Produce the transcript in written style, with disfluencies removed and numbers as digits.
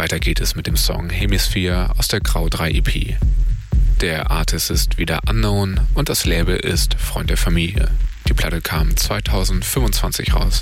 Weiter geht es mit dem Song Hemisphere aus der Grau 3 EP. Der Artist ist wieder Unknown und das Label ist Freund der Familie. Die Platte kam 2025 raus.